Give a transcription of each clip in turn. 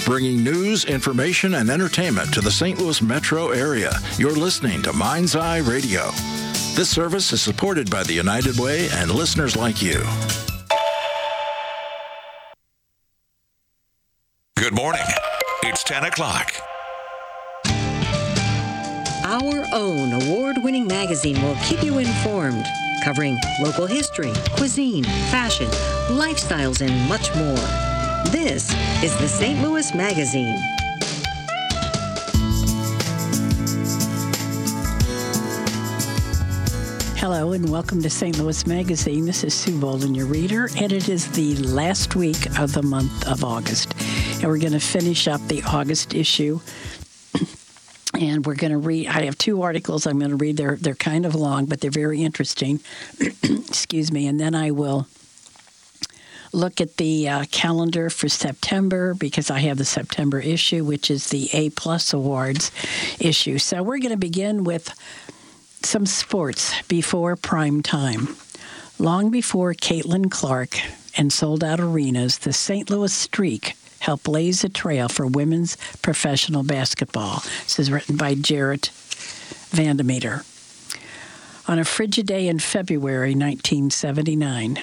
bringing news, information, and entertainment to the St. Louis metro area. You're listening to Mind's Eye Radio. This service is supported by the United Way and listeners like you. Good morning. It's 10 o'clock. Our own award-winning magazine will keep you informed, covering local history, cuisine, fashion, lifestyles, and much more. This is the St. Louis Magazine. Hello and welcome to St. Louis Magazine. This is Sue Bolden, your reader, and it is the last week of the month of August. And we're going to finish up the August issue. And we're going to read, I have two articles I'm going to read. They're kind of long, but they're very interesting. Excuse me. And then I will look at the calendar for September, because I have the September issue, which is the A-plus Awards issue. So we're going to begin with some sports before prime time. Long before Caitlin Clark and sold-out arenas, the St. Louis Streak helped blaze a trail for women's professional basketball. This is written by Jarrett Vandemeter. On a frigid day in February 1979,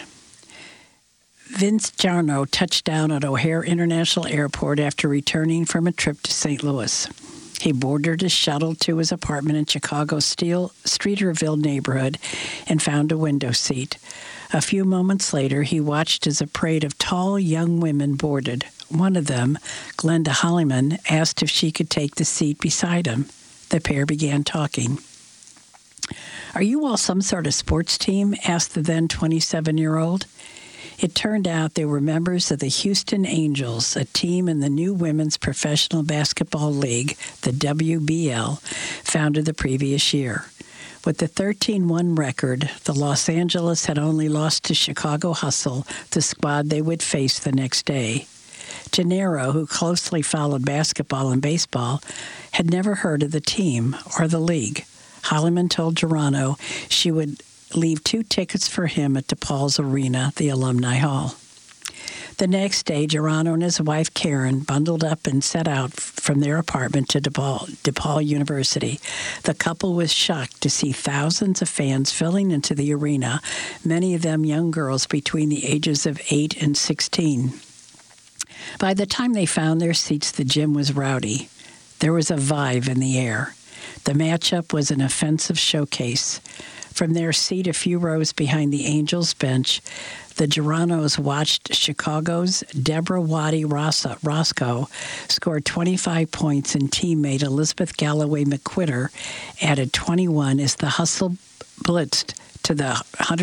Vince Jarno touched down at O'Hare International Airport after returning from a trip to St. Louis. He boarded a shuttle to his apartment in Chicago's Streeterville neighborhood and found a window seat. A few moments later, he watched as a parade of tall young women boarded. One of them, Glenda Holliman, asked if she could take the seat beside him. The pair began talking. "Are you all some sort of sports team?" asked the then 27-year-old. It turned out they were members of the Houston Angels, a team in the new Women's Professional Basketball League, the WBL, founded the previous year. With the 13-1 record, the Los Angeles had only lost to Chicago Hustle, the squad they would face the next day. Gennaro, who closely followed basketball and baseball, had never heard of the team or the league. Holliman told Gerano she would leave 2 tickets for him at DePaul's Arena, the Alumni Hall. The next day, Gerano and his wife Karen bundled up and set out from their apartment to DePaul University. The couple was shocked to see thousands of fans filling into the arena, many of them young girls between the ages of 8 and 16. By the time they found their seats, the gym was rowdy. There was a vibe in the air. The matchup was an offensive showcase. From their seat a few rows behind the Angels bench, the Geranos watched Chicago's Deborah Waddy Roscoe score 25 points, and teammate Elizabeth Galloway McQuitter added 21 as the Hustle blitzed to the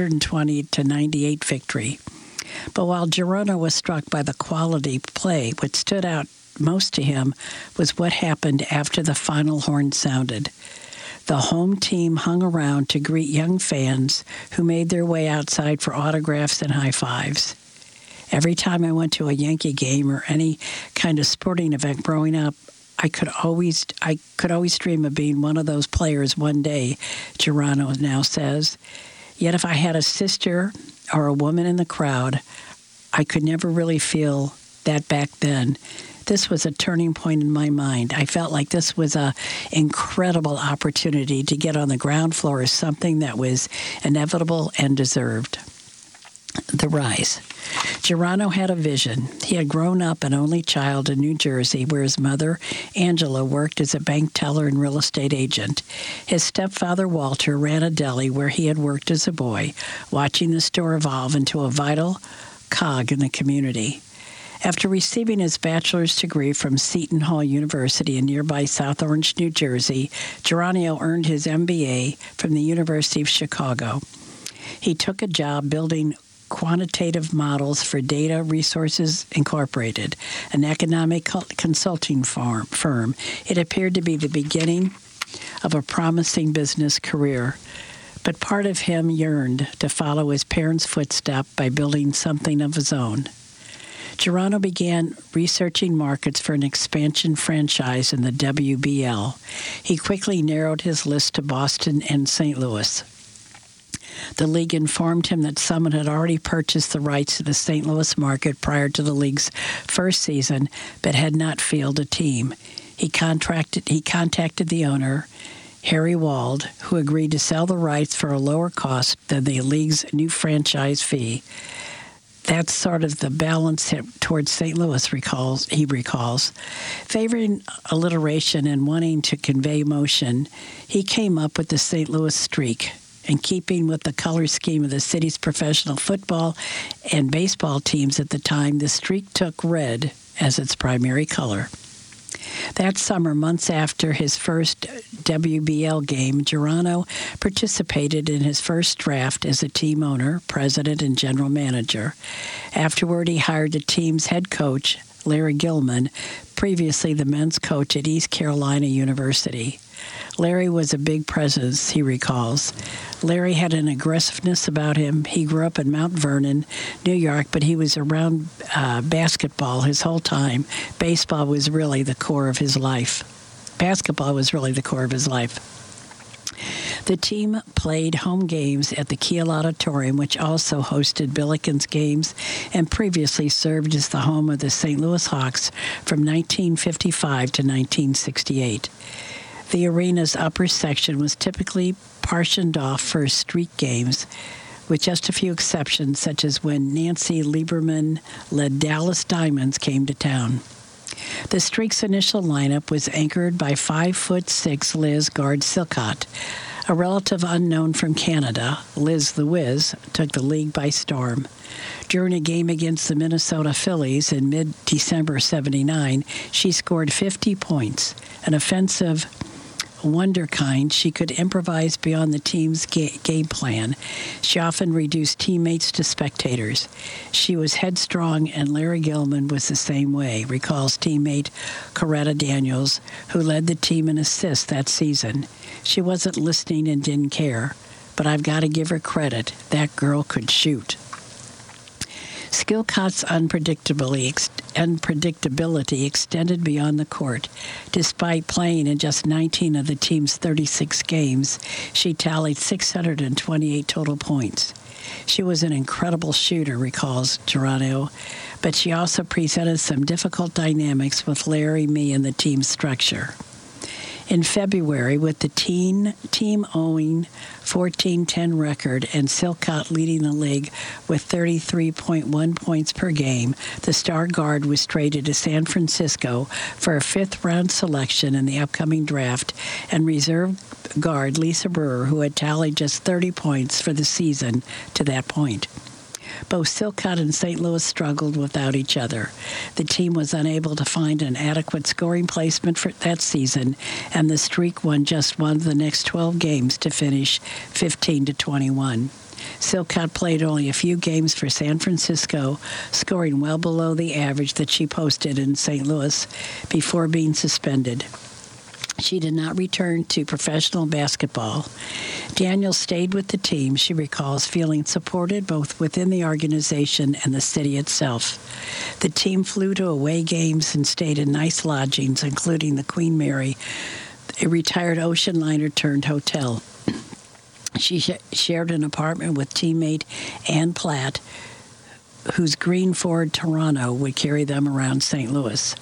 120-98 victory. But while Gerano was struck by the quality play, what stood out most to him was what happened after the final horn sounded. The home team hung around to greet young fans who made their way outside for autographs and high fives. Every time I went to a Yankee game or any kind of sporting event growing up, I could always dream of being one of those players one day, Gerano now says. Yet if I had a sister or a woman in the crowd, I could never really feel that back then. This was a turning point in my mind. I felt like this was an incredible opportunity to get on the ground floor of something that was inevitable and deserved. The rise. Gerano had a vision. He had grown up an only child in New Jersey, where his mother, Angela, worked as a bank teller and real estate agent. His stepfather, Walter, ran a deli where he had worked as a boy, watching the store evolve into a vital cog in the community. After receiving his bachelor's degree from Seton Hall University in nearby South Orange, New Jersey, Gerano earned his MBA from the University of Chicago. He took a job building quantitative models for Data Resources Incorporated, an economic consulting firm. It appeared to be the beginning of a promising business career. But part of him yearned to follow his parents' footsteps by building something of his own. Gerano began researching markets for an expansion franchise in the WBL. He quickly narrowed his list to Boston and St. Louis. The league informed him that Summit had already purchased the rights to the St. Louis market prior to the league's first season, but had not fielded a team. He contacted the owner, Harry Wald, who agreed to sell the rights for a lower cost than the league's new franchise fee. That's sort of the balance towards St. Louis, he recalls. Favoring alliteration and wanting to convey emotion, he came up with the St. Louis Streak. In keeping with the color scheme of the city's professional football and baseball teams at the time, the Streak took red as its primary color. That summer, months after his first WBL game, Girano participated in his first draft as a team owner, president, and general manager. Afterward, he hired the team's head coach, Larry Gilman, previously the men's coach at East Carolina University. Larry was a big presence, he recalls. Larry had an aggressiveness about him. He grew up in Mount Vernon, New York, but he was around basketball his whole time. Baseball was really the core of his life. Basketball was really the core of his life. The team played home games at the Kiel Auditorium, which also hosted Billikens games and previously served as the home of the St. Louis Hawks from 1955 to 1968. The arena's upper section was typically partitioned off for street games, with just a few exceptions, such as when Nancy Lieberman-led Dallas Diamonds came to town. The Streak's initial lineup was anchored by 5'6" Liz Gard-Silcott. A relative unknown from Canada, Liz the Wiz, took the league by storm. During a game against the Minnesota Phillies in mid-December '79, she scored 50 points, an offensive wonderkind. She could improvise beyond the team's game plan. She often reduced teammates to spectators. She was headstrong, and Larry Gilman was the same way, recalls teammate Coretta Daniels, who led the team in assists that season. She wasn't listening and didn't care, but I've got to give her credit. That girl could shoot. Silcott's unpredictability extended beyond the court. Despite playing in just 19 of the team's 36 games, she tallied 628 total points. She was an incredible shooter, recalls Girano, but she also presented some difficult dynamics with Larry, me, and the team structure. In February, with the team owing 14-10 record and Silcott leading the league with 33.1 points per game, the star guard was traded to San Francisco for a fifth-round selection in the upcoming draft, and reserve guard Lisa Brewer, who had tallied just 30 points for the season to that point. Both Silcott and St. Louis struggled without each other. The team was unable to find an adequate scoring placement for that season, and the Streak won just one of the next 12 games to finish 15-21. Silcott played only a few games for San Francisco, scoring well below the average that she posted in St. Louis before being suspended. She did not return to professional basketball. Daniel stayed with the team, she recalls, feeling supported both within the organization and the city itself. The team flew to away games and stayed in nice lodgings, including the Queen Mary, a retired ocean liner-turned hotel. She shared an apartment with teammate Ann Platt, whose green Ford Toronto would carry them around St. Louis.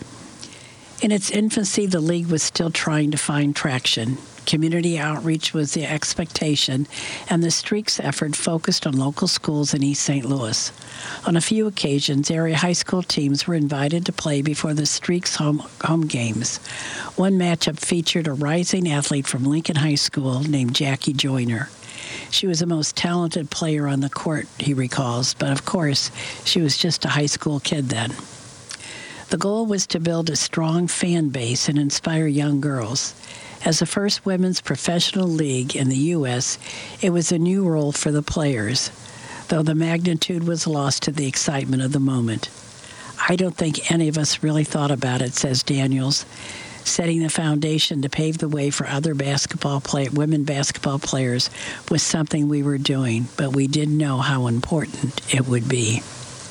In its infancy, the league was still trying to find traction. Community outreach was the expectation, and the Streak's effort focused on local schools in East St. Louis. On a few occasions, area high school teams were invited to play before the Streak's home games. One matchup featured a rising athlete from Lincoln High School named Jackie Joyner. She was the most talented player on the court, he recalls, but of course, she was just a high school kid then. The goal was to build a strong fan base and inspire young girls. As the first women's professional league in the U.S., it was a new role for the players, though the magnitude was lost to the excitement of the moment. I don't think any of us really thought about it, says Daniels. Setting the foundation to pave the way for other women basketball players was something we were doing, but we didn't know how important it would be.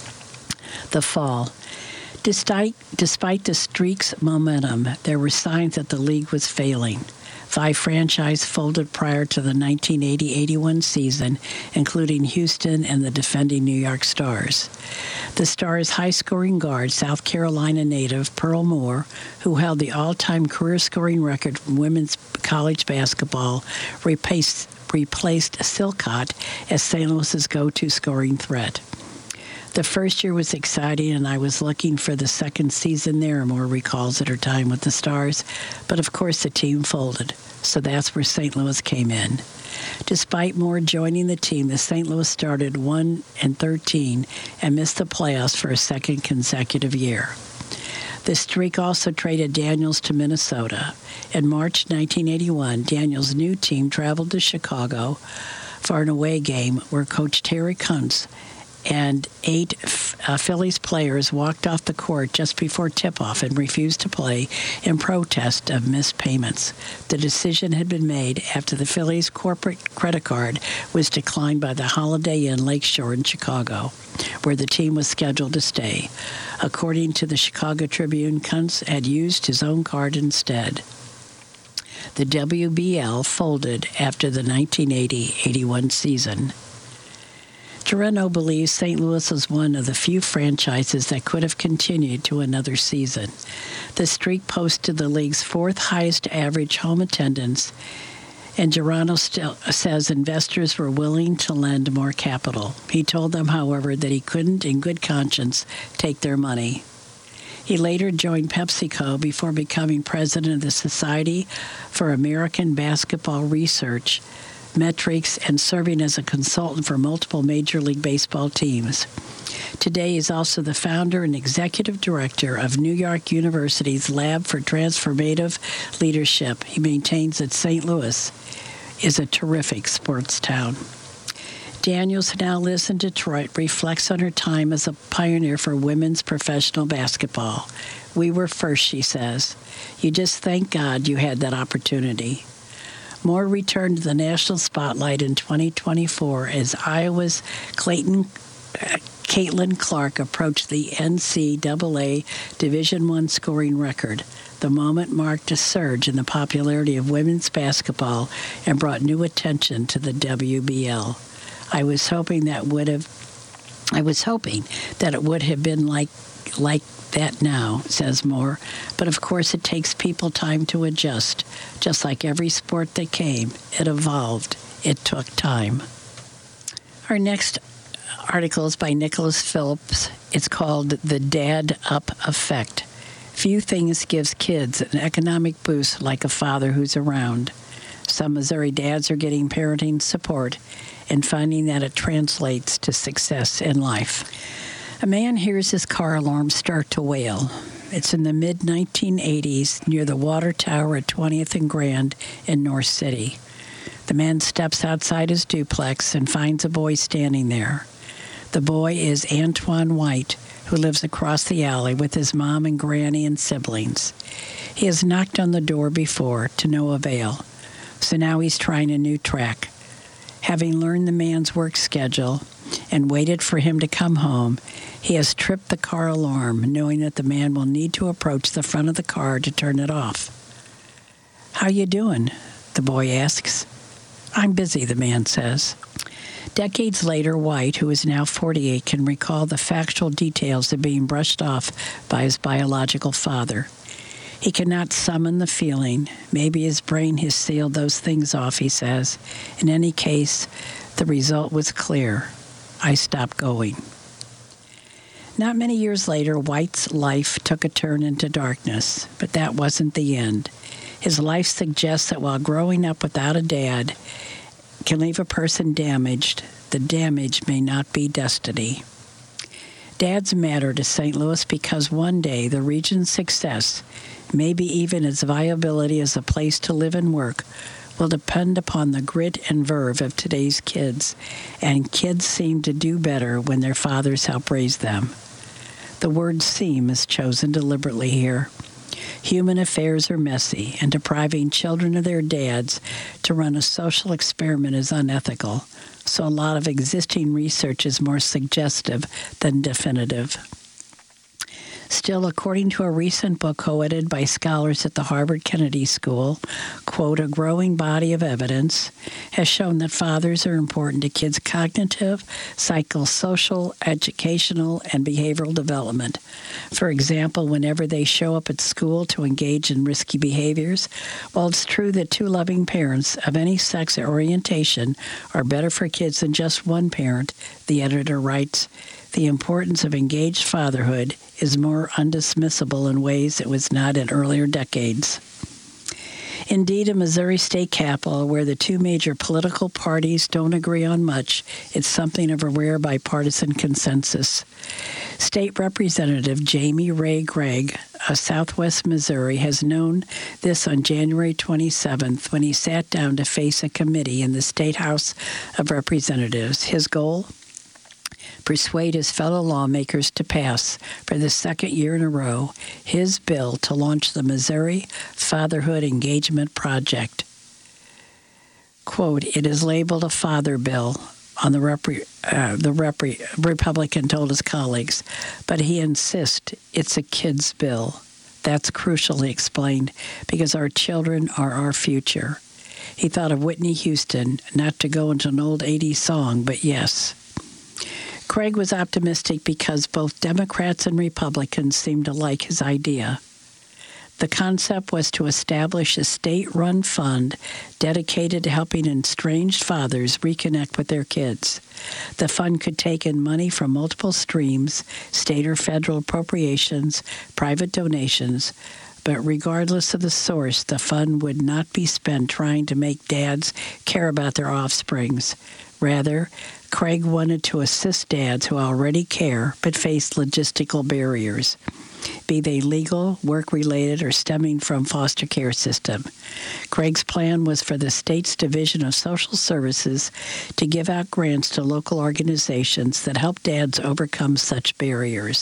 The fall. Despite the Streak's momentum, there were signs that the league was failing. 5 franchises folded prior to the 1980-81 season, including Houston and the defending New York Stars. The Stars' high-scoring guard, South Carolina native Pearl Moore, who held the all-time career scoring record in women's college basketball, replaced Silcott as St. Louis's go-to scoring threat. The first year was exciting, and I was looking for the second season there, Moore recalls at her time with the Stars. But of course the team folded, so that's where St. Louis came in. Despite Moore joining the team, the St. Louis started 1-13 and missed the playoffs for a second consecutive year. The streak also traded Daniels to Minnesota. In March 1981, Daniels' new team traveled to Chicago for an away game where Coach Terry Kuntz and 8 Phillies players walked off the court just before tip-off and refused to play in protest of missed payments. The decision had been made after the Phillies' corporate credit card was declined by the Holiday Inn Lakeshore in Chicago, where the team was scheduled to stay. According to the Chicago Tribune, Kuntz had used his own card instead. The WBL folded after the 1980-81 season. Torreno believes St. Louis was one of the few franchises that could have continued to another season. The streak posted the league's 4th highest average home attendance, and Girano still says investors were willing to lend more capital. He told them, however, that he couldn't, in good conscience, take their money. He later joined PepsiCo before becoming president of the Society for American Basketball Research, metrics, and serving as a consultant for multiple Major League Baseball teams. Today, he's also the founder and executive director of New York University's Lab for Transformative Leadership. He maintains that St. Louis is a terrific sports town. Daniels now lives in Detroit, reflects on her time as a pioneer for women's professional basketball. We were first, she says. You just thank God you had that opportunity. Moore returned to the national spotlight in 2024 as Iowa's Caitlin Clark approached the NCAA Division I scoring record. The moment marked a surge in the popularity of women's basketball and brought new attention to the WBL. I was hoping that it would have been like that now, says Moore. But of course it takes people time to adjust. Just like every sport that came, it evolved. It took time. Our next article is by Nicholas Phillips. It's called The Dad Up Effect. Few things gives kids an economic boost like a father who's around. Some Missouri dads are getting parenting support and finding that it translates to success in life. A man hears his car alarm start to wail. It's in the mid-1980s near the water tower at 20th and Grand in North City. The man steps outside his duplex and finds a boy standing there. The boy is Antoine White, who lives across the alley with his mom and granny and siblings. He has knocked on the door before, to no avail. So now he's trying a new track. Having learned the man's work schedule and waited for him to come home, he has tripped the car alarm, knowing that the man will need to approach the front of the car to turn it off. "How you doing?" the boy asks. "I'm busy," the man says. Decades later, White, who is now 48, can recall the factual details of being brushed off by his biological father. He cannot summon the feeling. Maybe his brain has sealed those things off, he says. In any case, the result was clear. I stopped going. Not many years later, White's life took a turn into darkness, but that wasn't the end. His life suggests that while growing up without a dad can leave a person damaged, the damage may not be destiny. Dads matter to St. Louis because one day the region's success, maybe even its viability as a place to live and work, will depend upon the grit and verve of today's kids, and kids seem to do better when their fathers help raise them. The word "seem" is chosen deliberately here. Human affairs are messy, and depriving children of their dads to run a social experiment is unethical, so a lot of existing research is more suggestive than definitive. Still, according to a recent book co-edited by scholars at the Harvard Kennedy School, quote, a growing body of evidence has shown that fathers are important to kids' cognitive, psychosocial, educational, and behavioral development. For example, whenever they show up at school to engage in risky behaviors, while it's true that two loving parents of any sex or orientation are better for kids than just one parent, the editor writes, the importance of engaged fatherhood is more undismissible in ways it was not in earlier decades. Indeed, in Missouri State Capitol, where the two major political parties don't agree on much, it's something of a rare bipartisan consensus. State Representative Jamie Ray Gregg of Southwest Missouri has known this on January 27th when he sat down to face a committee in the State House of Representatives. His goal? Persuade his fellow lawmakers to pass, for the second year in a row, his bill to launch the Missouri Fatherhood Engagement Project. Quote, it is labeled a father bill, the Republican told his colleagues, but he insists it's a kid's bill. That's crucial, he explained, because our children are our future. He thought of Whitney Houston, not to go into an old 80s song, but yes. Craig was optimistic because both Democrats and Republicans seemed to like his idea. The concept was to establish a state-run fund dedicated to helping estranged fathers reconnect with their kids. The fund could take in money from multiple streams, state or federal appropriations, private donations, but regardless of the source, the fund would not be spent trying to make dads care about their offsprings. Rather, Craig wanted to assist dads who already care but face logistical barriers, be they legal, work-related, or stemming from foster care system. Craig's plan was for the state's Division of Social Services to give out grants to local organizations that help dads overcome such barriers.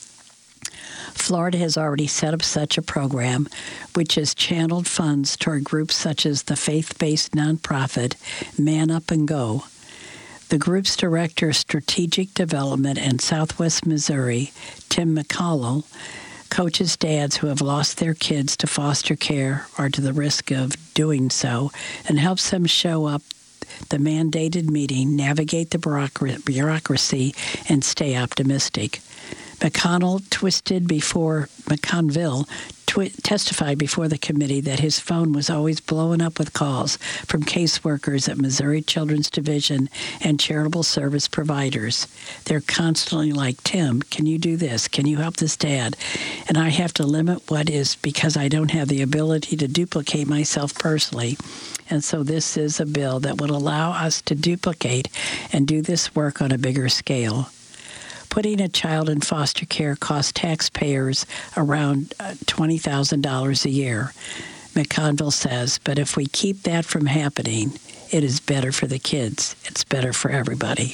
Florida has already set up such a program, which has channeled funds toward groups such as the faith-based nonprofit Man Up and Go. The group's director of strategic development in Southwest Missouri, Tim McConnell, coaches dads who have lost their kids to foster care or to the risk of doing so and helps them show up the mandated meeting, navigate the bureaucracy, and stay optimistic. McConnell testified before the committee that his phone was always blowing up with calls from caseworkers at Missouri Children's Division and charitable service providers. They're constantly like, Tim, can you do this? Can you help this dad? And I have to limit what is because I don't have the ability to duplicate myself personally. And so this is a bill that would allow us to duplicate and do this work on a bigger scale. Putting a child in foster care costs taxpayers around $20,000 a year, McConville says, but if we keep that from happening, it is better for the kids. It's better for everybody.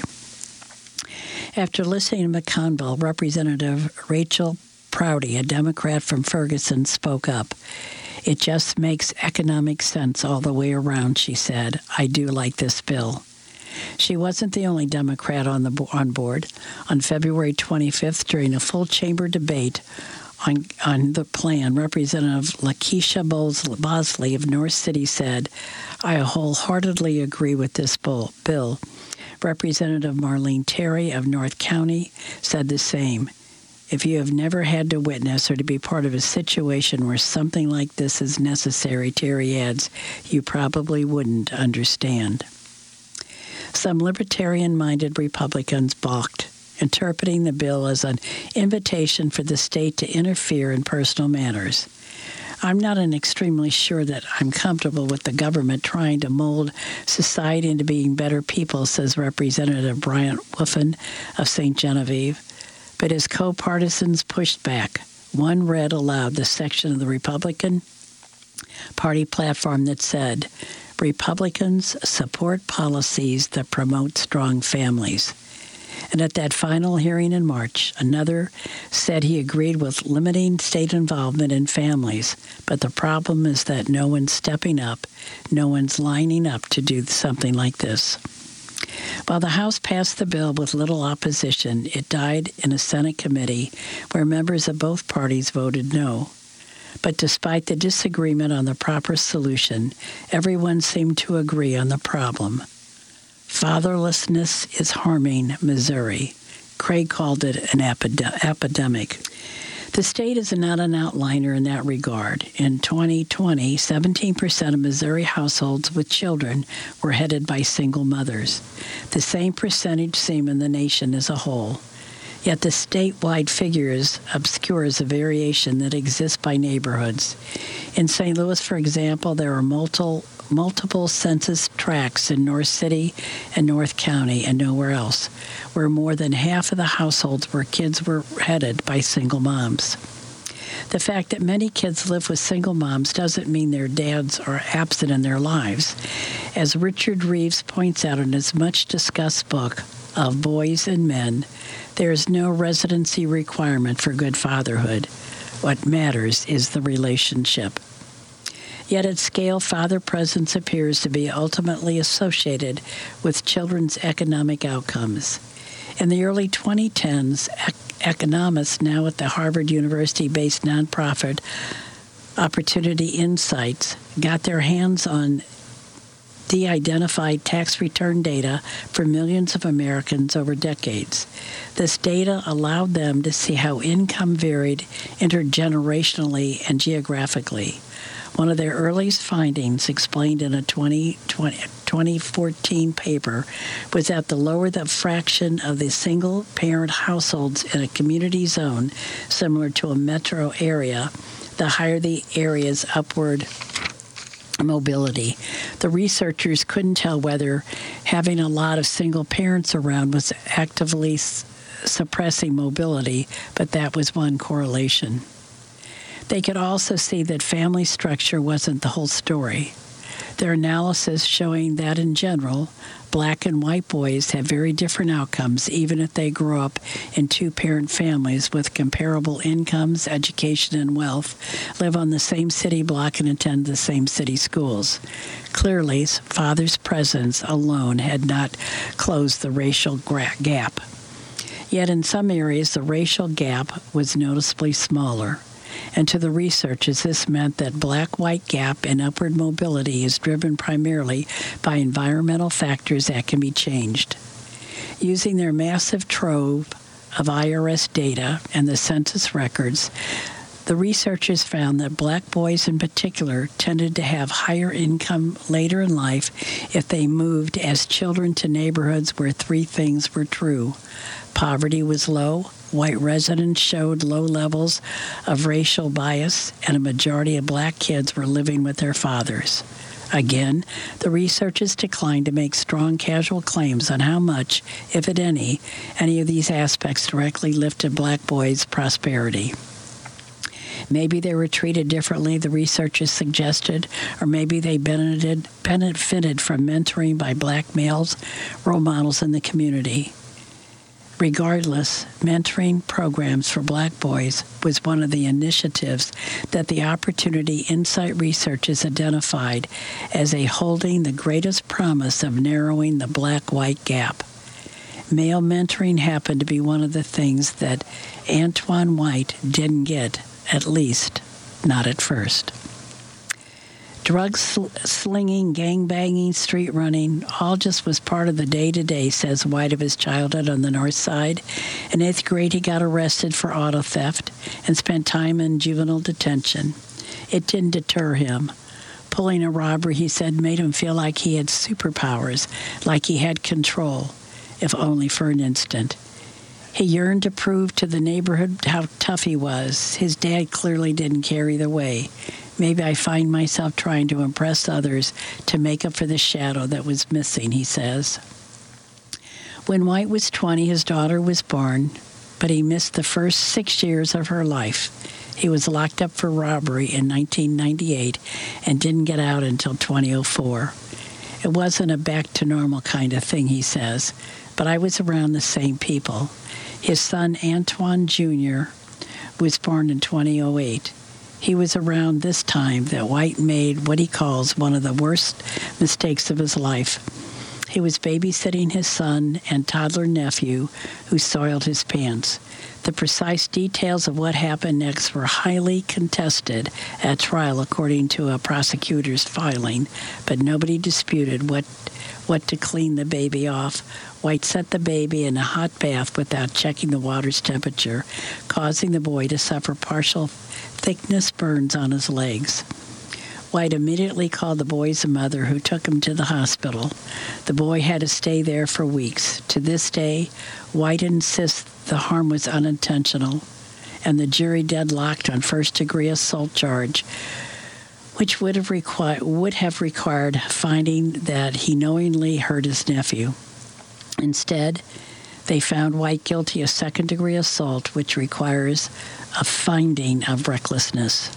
After listening to McConville, Representative Rachel Prouty, a Democrat from Ferguson, spoke up. It just makes economic sense all the way around, she said. I do like this bill. She wasn't the only Democrat on board. On February 25th, during a full chamber debate on the plan, Representative Lakeisha Bosley of North City said, I wholeheartedly agree with this bill. Representative Marlene Terry of North County said the same. If you have never had to witness or to be part of a situation where something like this is necessary, Terry adds, you probably wouldn't understand. Some libertarian-minded Republicans balked, interpreting the bill as an invitation for the state to interfere in personal matters. I'm not extremely sure that I'm comfortable with the government trying to mold society into being better people, says Representative Bryant Wolfen of St. Genevieve. But his co-partisans pushed back. One read aloud the section of the Republican Party platform that said, Republicans support policies that promote strong families. And at that final hearing in March, another said he agreed with limiting state involvement in families, but the problem is that no one's stepping up, no one's lining up to do something like this. While the House passed the bill with little opposition, it died in a Senate committee where members of both parties voted no. But despite the disagreement on the proper solution, everyone seemed to agree on the problem. Fatherlessness is harming Missouri. Craig called it an epidemic. The state is not an outliner in that regard. In 2020, 17% of Missouri households with children were headed by single mothers. The same percentage seem in the nation as a whole. Yet the statewide figures obscures a variation that exists by neighborhoods. In St. Louis, for example, there are multiple census tracts in North City and North County and nowhere else, where more than half of the households where kids were headed by single moms. The fact that many kids live with single moms doesn't mean their dads are absent in their lives. As Richard Reeves points out in his much-discussed book of Boys and Men, there is no residency requirement for good fatherhood. What matters is the relationship. Yet at scale, father presence appears to be ultimately associated with children's economic outcomes. In the early 2010s, economists now at the Harvard University-based nonprofit Opportunity Insights got their hands on de-identified tax return data for millions of Americans over decades. This data allowed them to see how income varied intergenerationally and geographically. One of their earliest findings, explained in a 2014 paper, was that the lower the fraction of the single-parent households in a community zone, similar to a metro area, the higher the area's upward mobility. The researchers couldn't tell whether having a lot of single parents around was actively suppressing mobility, but that was one correlation. They could also see that family structure wasn't the whole story. Their analysis showing that in general, black and white boys have very different outcomes even if they grow up in two-parent families with comparable incomes, education, and wealth, live on the same city block, and attend the same city schools. Clearly, father's presence alone had not closed the racial gap. Yet in some areas, the racial gap was noticeably smaller. And to the researchers, this meant that black-white gap in upward mobility is driven primarily by environmental factors that can be changed. Using their massive trove of IRS data and the census records, the researchers found that black boys in particular tended to have higher income later in life if they moved as children to neighborhoods where three things were true. Poverty was low, white residents showed low levels of racial bias, and a majority of black kids were living with their fathers. Again, the researchers declined to make strong causal claims on how much, if at any of these aspects directly lifted black boys' prosperity. Maybe they were treated differently, the researchers suggested, or maybe they benefited from mentoring by black males, role models in the community. Regardless, mentoring programs for black boys was one of the initiatives that the Opportunity Insight researchers identified as holding the greatest promise of narrowing the black-white gap. Male mentoring happened to be one of the things that Antoine White didn't get, at least not at first. Drug slinging, gang-banging, street running, all just was part of the day-to-day, says White of his childhood on the north side. In 8th grade, he got arrested for auto theft and spent time in juvenile detention. It didn't deter him. Pulling a robbery, he said, made him feel like he had superpowers, like he had control, if only for an instant. He yearned to prove to the neighborhood how tough he was. His dad clearly didn't care either way. Maybe I find myself trying to impress others to make up for the shadow that was missing, he says. When White was 20, his daughter was born, but he missed the first 6 years of her life. He was locked up for robbery in 1998 and didn't get out until 2004. It wasn't a back-to-normal kind of thing, he says, but I was around the same people. His son, Antoine Jr., was born in 2008. He was around this time that White made what he calls one of the worst mistakes of his life. He was babysitting his son and toddler nephew who soiled his pants. The precise details of what happened next were highly contested at trial, according to a prosecutor's filing, but nobody disputed what to clean the baby off. White set the baby in a hot bath without checking the water's temperature, causing the boy to suffer partial thickness burns on his legs. White immediately called the boy's mother, who took him to the hospital. The boy had to stay there for weeks. To this day, White insists the harm was unintentional, and the jury deadlocked on first-degree assault charge, which would have required finding that he knowingly hurt his nephew. Instead, they found White guilty of second-degree assault, which requires a finding of recklessness.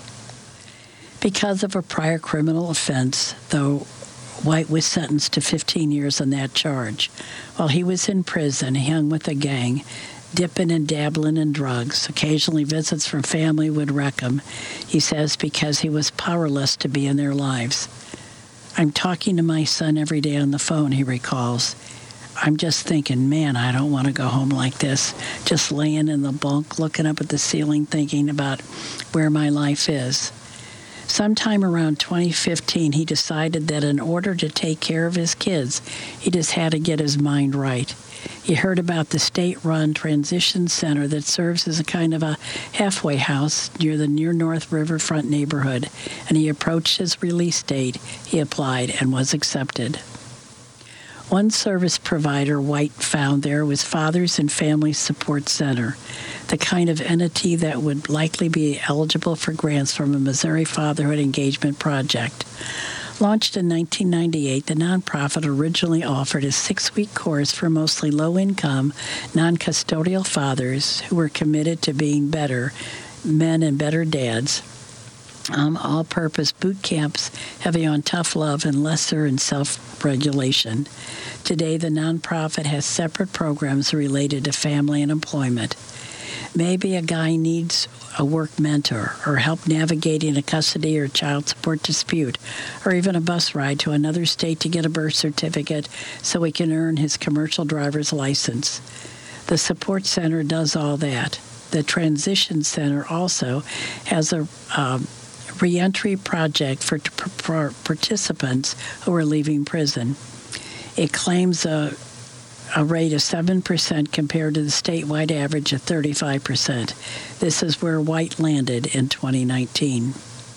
Because of a prior criminal offense, though, White was sentenced to 15 years on that charge. While he was in prison, he hung with a gang, dipping and dabbling in drugs. Occasionally visits from family would wreck him, he says, because he was powerless to be in their lives. "I'm talking to my son every day on the phone," he recalls. "I'm just thinking, man, I don't want to go home like this, just laying in the bunk, looking up at the ceiling, thinking about where my life is." Sometime around 2015, he decided that in order to take care of his kids, he just had to get his mind right. He heard about the state-run transition center that serves as a kind of a halfway house near the Near North Riverfront neighborhood, and he approached his release date. He applied and was accepted. One service provider White found there was Fathers and Family Support Center, the kind of entity that would likely be eligible for grants from a Missouri Fatherhood Engagement Project. Launched in 1998, the nonprofit originally offered a 6-week course for mostly low-income, non-custodial fathers who were committed to being better men and better dads. All-purpose boot camps heavy on tough love and lesser in self-regulation. Today, the nonprofit has separate programs related to family and employment. Maybe a guy needs a work mentor or help navigating a custody or child support dispute, or even a bus ride to another state to get a birth certificate so he can earn his commercial driver's license. The support center does all that. The transition center also has a reentry project for participants who are leaving prison. It claims a rate of 7% compared to the statewide average of 35%. This is where White landed in 2019.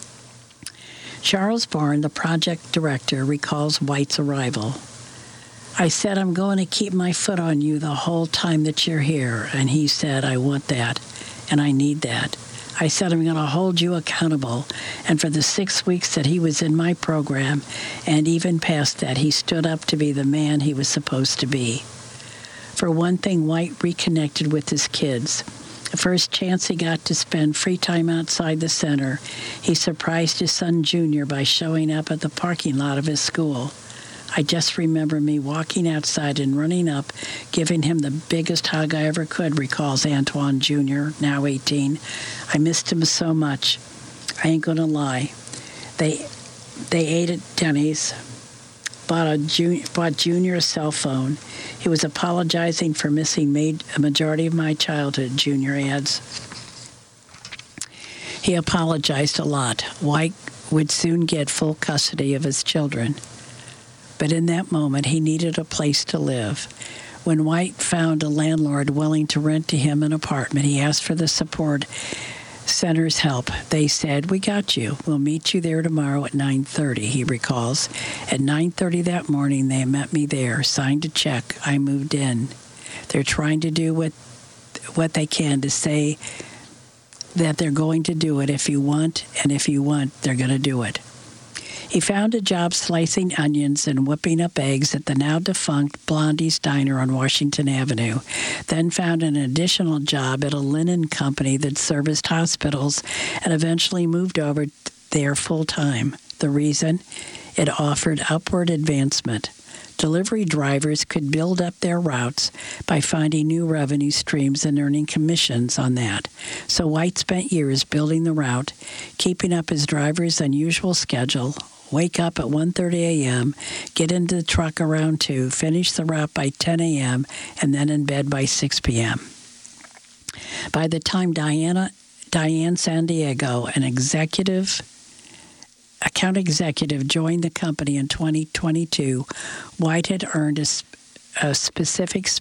Charles Barn, the project director, recalls White's arrival. "I said, I'm going to keep my foot on you the whole time that you're here. And he said, I want that, and I need that. I said, I'm going to hold you accountable. And for the 6 weeks that he was in my program, and even past that, he stood up to be the man he was supposed to be." For one thing, White reconnected with his kids. The first chance he got to spend free time outside the center, he surprised his son Junior by showing up at the parking lot of his school. "I just remember me walking outside and running up, giving him the biggest hug I ever could," recalls Antoine Jr., now 18. "I missed him so much. I ain't going to lie. They ate at Denny's, bought Junior a cell phone. He was apologizing for missing a majority of my childhood," Junior adds. He apologized a lot. White would soon get full custody of his children. But in that moment, he needed a place to live. When White found a landlord willing to rent to him an apartment, he asked for the support center's help. They said, "We got you. We'll meet you there tomorrow at 9:30, he recalls. At 9:30 that morning, they met me there, signed a check. I moved in. They're trying to do what they can to say that they're going to do it if you want, and if you want, they're going to do it." He found a job slicing onions and whipping up eggs at the now-defunct Blondie's Diner on Washington Avenue, then found an additional job at a linen company that serviced hospitals, and eventually moved over there full-time. The reason? It offered upward advancement. Delivery drivers could build up their routes by finding new revenue streams and earning commissions on that. So White spent years building the route, keeping up his driver's unusual schedule, wake up at 1:30 a.m., get into the truck around 2, finish the route by 10 a.m., and then in bed by 6 p.m. By the time Diane San Diego, an account executive, joined the company in 2022, White had earned a specific